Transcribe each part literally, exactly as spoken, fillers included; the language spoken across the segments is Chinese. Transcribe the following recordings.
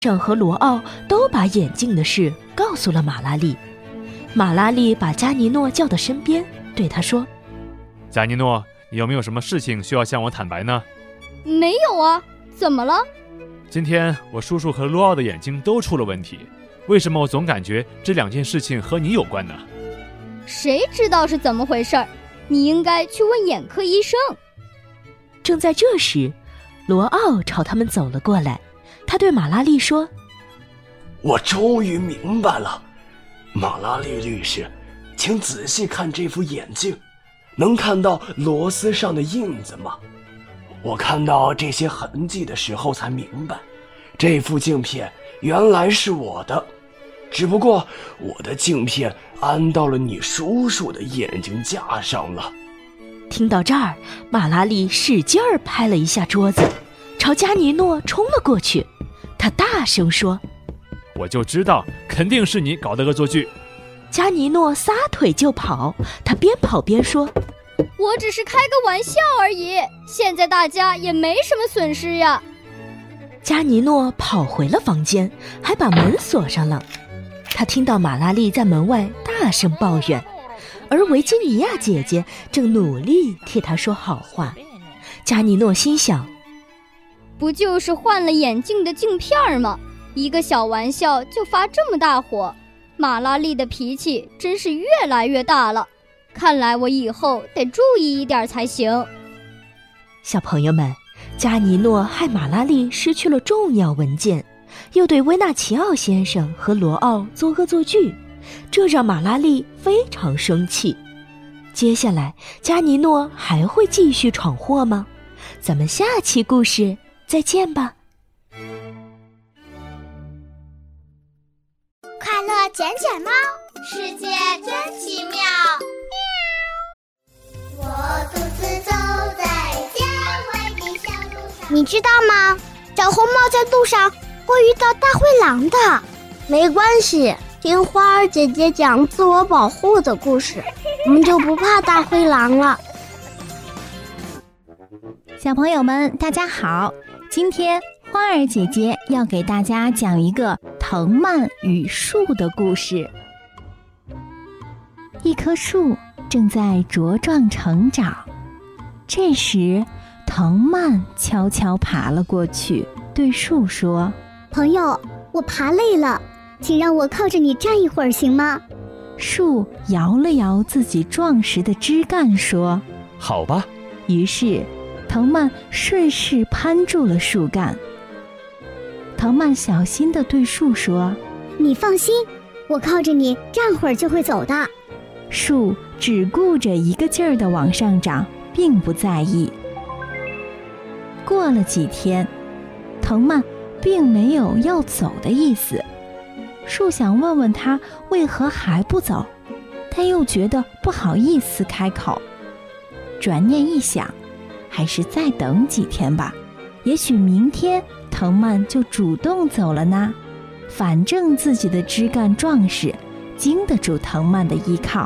生和罗奥都把眼镜的事告诉了马拉利。马拉利把加尼诺叫到身边，对他说： 加尼诺，你有没有什么事情需要向我坦白呢？ 没有啊，怎么了？ 今天我叔叔和罗奥的眼睛都出了问题，为什么我总感觉这两件事情和你有关呢？ 谁知道是怎么回事？你应该去问眼科医生。 正在这时，罗奥朝他们走了过来，他对马拉利说： 我终于明白了，马拉利律师，请仔细看这副眼镜，能看到螺丝上的印子吗？我看到这些痕迹的时候才明白，这副镜片原来是我的，只不过我的镜片安到了你叔叔的眼镜架上了。 听到这儿，马拉利使劲儿拍了一下桌子，朝加尼诺冲了过去。他大声说： 我就知道，肯定是你搞的恶作剧。 加尼诺撒腿就跑，他边跑边说： 我只是开个玩笑而已，现在大家也没什么损失呀。 加尼诺跑回了房间，还把门锁上了。他听到马拉利在门外大声抱怨，而维吉尼亚姐姐正努力替他说好话。加尼诺心想， 不就是换了眼镜的镜片吗？一个小玩笑就发这么大火，马拉利的脾气真是越来越大了，看来我以后得注意一点才行。 小朋友们，加尼诺害马拉利失去了重要文件，又对维纳奇奥先生和罗奥做恶作剧，这让马拉利非常生气。接下来，加尼诺还会继续闯祸吗？咱们下期故事再见吧。 快乐捡捡猫，世界真奇妙。我独自走在郊外的小路上。你知道吗？小红帽在路上会遇到大灰狼的。没关系，听花儿姐姐讲自我保护的故事，我们就不怕大灰狼了。 小朋友们，大家好！今天花儿姐姐要给大家讲一个藤蔓与树的故事。一棵树正在茁壮成长，这时藤蔓悄悄爬了过去，对树说： 朋友，我爬累了，请让我靠着你站一会儿行吗？ 树摇了摇自己壮实的枝干说： 好吧。 于是藤蔓顺势攀住了树干。藤蔓小心地对树说： 你放心，我靠着你站会儿就会走的。 树只顾着一个劲儿地往上长，并不在意。过了几天，藤蔓并没有要走的意思。树想问问他为何还不走，但又觉得不好意思开口。转念一想，还是再等几天吧，也许明天藤蔓就主动走了呢。反正自己的枝干壮实，经得住藤蔓的依靠。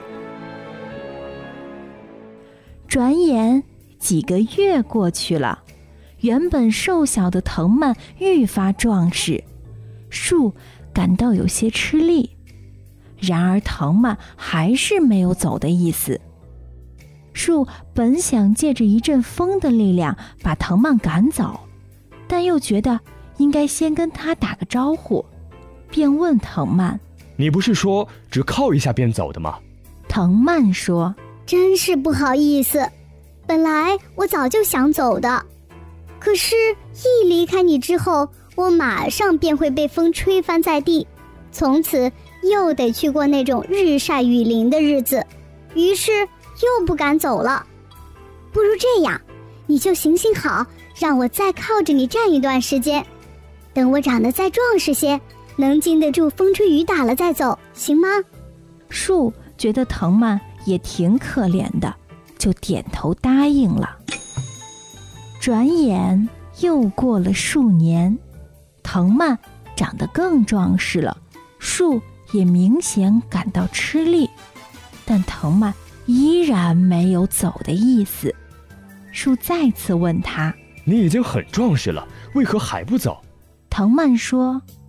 转眼几个月过去了，原本瘦小的藤蔓愈发壮实，树感到有些吃力。然而藤蔓还是没有走的意思。树本想借着一阵风的力量把藤蔓赶走，但又觉得应该先跟他打个招呼，便问藤蔓： 你不是说只靠一下便走的吗？ 藤蔓说： 真是不好意思，本来我早就想走的，可是一离开你之后，我马上便会被风吹翻在地，从此又得去过那种日晒雨淋的日子，于是又不敢走了。不如这样，你就行行好，让我再靠着你站一段时间，等我长得再壮实些，能经得住风吹雨打了再走，行吗？ 树觉得藤蔓也挺可怜的，就点头答应了。转眼又过了数年，藤蔓长得更壮实了，树也明显感到吃力，但藤蔓依然没有走的意思。树再次问他： 你已经很壮实了，为何还不走？ 藤蔓说：